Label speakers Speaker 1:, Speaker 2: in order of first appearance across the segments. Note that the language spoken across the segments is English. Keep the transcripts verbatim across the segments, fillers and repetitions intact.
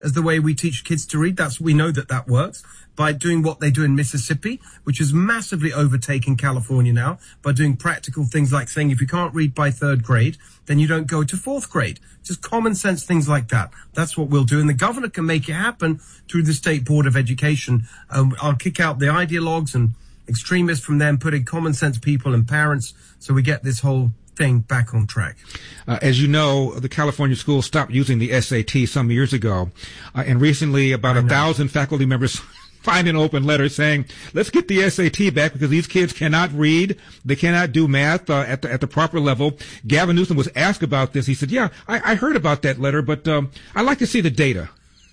Speaker 1: as the way we teach kids to read. That's, we know that that works by doing what they do in Mississippi, which has massively overtaken California now, by doing practical things like saying if you can't read by third grade, then you don't go to fourth grade. Just common sense things like that. That's what we'll do. And the governor can make it happen through the State Board of Education. Um, I'll kick out the ideologues and extremists from them, put in common sense people and parents, so we get this whole thing back on track.
Speaker 2: Uh, as you know, the California schools stopped using the S A T some years ago, uh, and recently about a thousand faculty members signed an open letter saying, let's get the S A T back because these kids cannot read, they cannot do math uh, at the at the proper level. Gavin Newsom was asked about this. He said, yeah, I, I heard about that letter, but um, I'd like to see the data.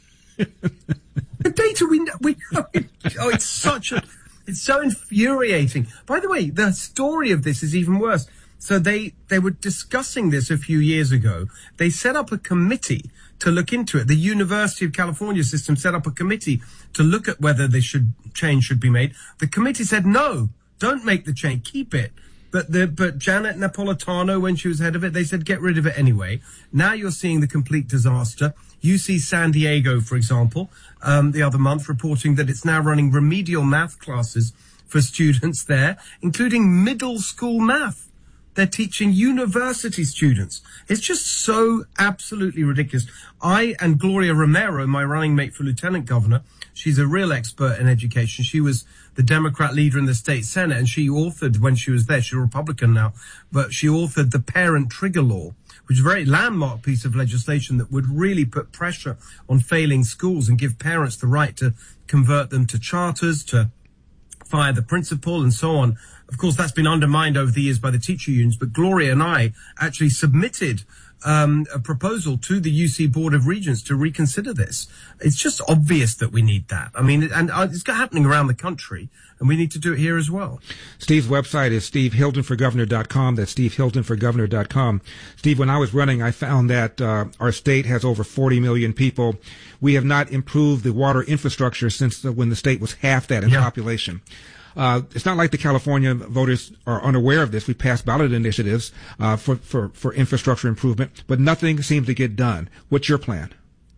Speaker 1: The data, we know, we know. Oh, it's such a, it's so infuriating. By the way, the story of this is even worse. So they, they were discussing this a few years ago. They set up a committee to look into it. The University of California system set up a committee to look at whether this should change should be made. The committee said, no, don't make the change, keep it. But the, but Janet Napolitano, when she was head of it, they said, get rid of it anyway. Now you're seeing the complete disaster. U C San Diego, for example, um, the other month reporting that it's now running remedial math classes for students there, including middle school math. They're teaching university students. It's just so absolutely ridiculous. I and Gloria Romero, my running mate for lieutenant governor, she's a real expert in education. She was the Democrat leader in the state Senate, and she authored, when she was there, she's a Republican now, but she authored the Parent Trigger Law, which is a very landmark piece of legislation that would really put pressure on failing schools and give parents the right to convert them to charters, to fire the principal and so on. Of course, that's been undermined over the years by the teacher unions, but Gloria and I actually submitted um, a proposal to the U C Board of Regents to reconsider this. It's just obvious that we need that. I mean, and it's happening around the country, and we need to do it here as well.
Speaker 2: Steve's website is steve hilton for governor dot com. That's steve hilton for governor dot com. Steve, when I was running, I found that uh, our state has over forty million people. We have not improved the water infrastructure since the, when the state was half that in yeah. population. Uh, it's not like the California voters are unaware of this. We passed ballot initiatives uh, for, for, for infrastructure improvement, but nothing seems to get done. What's your plan?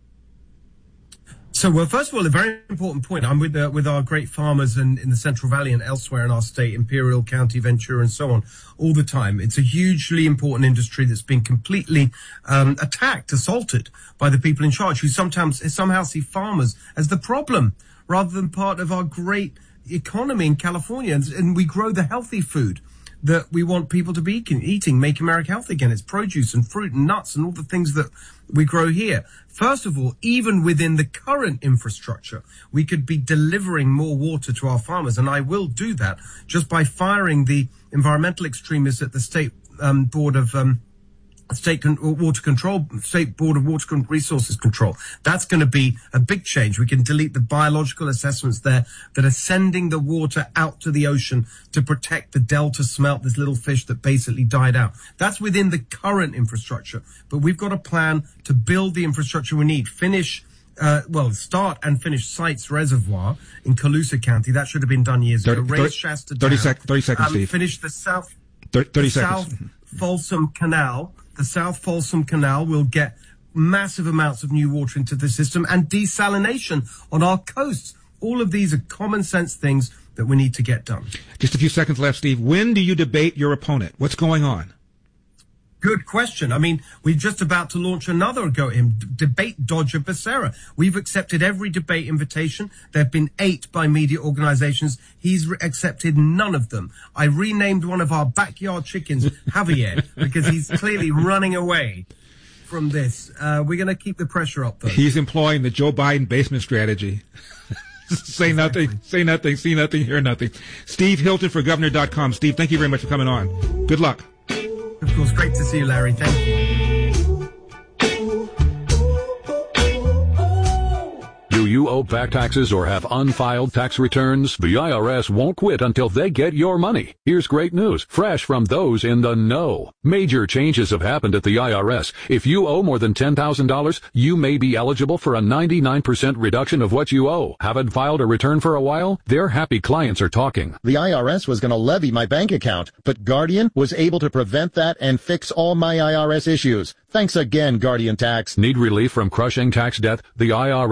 Speaker 1: So, well, first of all, a very important point. I'm with uh, with our great farmers in, in the Central Valley and elsewhere in our state, Imperial County, Ventura, and so on, all the time. It's a hugely important industry that's been completely um, attacked, assaulted by the people in charge, who sometimes somehow see farmers as the problem rather than part of our great economy in California. And, and we grow the healthy food that we want people to be eating, eating, make America healthy again. It's produce and fruit and nuts and all the things that we grow here. First of all, even within the current infrastructure, we could be delivering more water to our farmers. And I will do that just by firing the environmental extremists at the State um, Board of um, State Con- Water Control, State Board of Water Con- Resources Control. That's going to be a big change. We can delete the biological assessments there that are sending the water out to the ocean to protect the Delta smelt, this little fish that basically died out. That's within the current infrastructure. But we've got a plan to build the infrastructure we need. Finish, uh, well, start and finish Sites Reservoir in Colusa County. That should have been done years ago. Raise Shasta Dam.
Speaker 2: thirty, sec- thirty seconds,
Speaker 1: um,
Speaker 2: Steve.
Speaker 1: Finish the South,
Speaker 2: thirty, thirty
Speaker 1: the
Speaker 2: seconds.
Speaker 1: South Folsom Canal. The South Folsom Canal will get massive amounts of new water into the system, and desalination on our coasts. All of these are common sense things that we need to get done.
Speaker 2: Just a few seconds left, Steve. When do you debate your opponent? What's going on?
Speaker 1: Good question. I mean, we're just about to launch another go at him, D- Debate Dodger Becerra. We've accepted every debate invitation. There have been eight by media organizations. He's re- accepted none of them. I renamed one of our backyard chickens Javier because he's clearly running away from this. Uh, we're going to keep the pressure up, though.
Speaker 2: He's employing the Joe Biden basement strategy. Say nothing, say nothing, see nothing, hear nothing. Steve Hilton for governor dot com. Steve, thank you very much for coming on. Good luck.
Speaker 1: Of course, great to see you, Larry. Thank you.
Speaker 3: Do you owe back taxes or have unfiled tax returns? The I R S won't quit until they get your money. Here's great news, fresh from those in the know. Major changes have happened at the I R S. If you owe more than ten thousand dollars, you may be eligible for a ninety-nine percent reduction of what you owe. Haven't filed a return for a while? Their happy clients are talking.
Speaker 4: The I R S was going to levy my bank account, but Guardian was able to prevent that and fix all my I R S issues. Thanks again, Guardian Tax.
Speaker 3: Need relief from crushing tax debt? The I R S